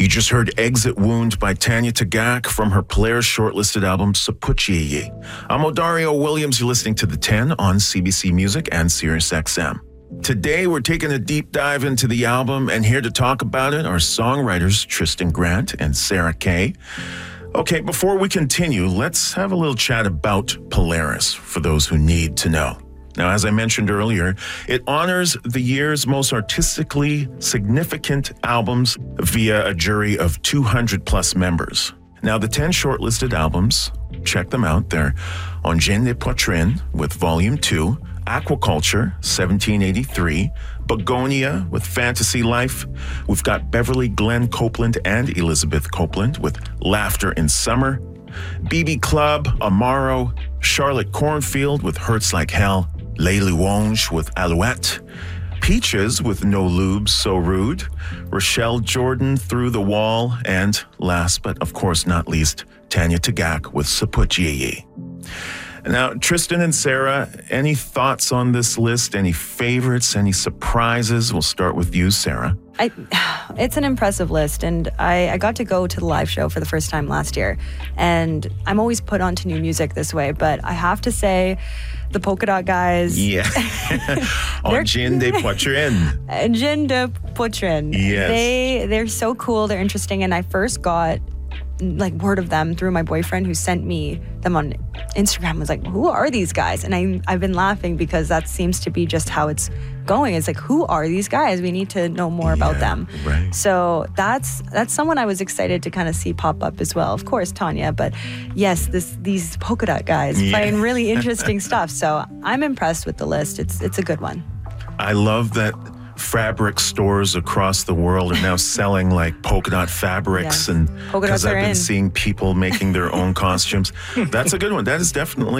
You just heard Exit Wound by Tanya Tagaq from her Polaris shortlisted album, Sapuchiyi. I'm Odario Williams. You're listening to The 10 on CBC Music and SiriusXM. Today, we're taking a deep dive into the album, and here to talk about it are songwriters Tristan Grant and Sarah Kay. Okay, before we continue, let's have a little chat about Polaris for those who need to know. Now, as I mentioned earlier, it honors the year's most artistically significant albums via a jury of 200 plus members. Now, the 10 shortlisted albums, check them out. They're Engin de Poitrine with Volume 2, Aquaculture, 1783, Begonia with Fantasy Life. We've got Beverly Glenn Copeland and Elizabeth Copeland with Laughter in Summer, BB Club, Amaro, Charlotte Cornfield with Hurts Like Hell, Les Louanges with Alouette, Peaches with No Lube, So Rude, Rochelle Jordan, Through the Wall, and last but of course not least, Tanya Tagaq with Sapuchiyi. Now, Tristan and Sarah, any thoughts on this list? Any favorites? Any surprises? We'll start with you, Sarah. It's an impressive list, and I got to go to the live show for the first time last year, and I'm always put onto new music this way, but I have to say, the Polka Dot Guys. Yeah. Engin de Poitrine. Engin de Poitrine. Yes. They're so cool. They're interesting, and I first got word of them through my boyfriend who sent me them on Instagram. I was like, who are these guys? And I've been laughing because that seems to be just how it's going. It's like, who are these guys? We need to know more about them. Right. So that's someone I was excited to kind of see pop up as well. Of course, Tanya, but yes, these Polka Dot Guys playing really interesting stuff. So I'm impressed with the list. It's a good one. I love that fabric stores across the world are now selling like polka dot fabrics, and Polka because dots I've are been in. seeing people making their own costumes. That's a good one. That is definitely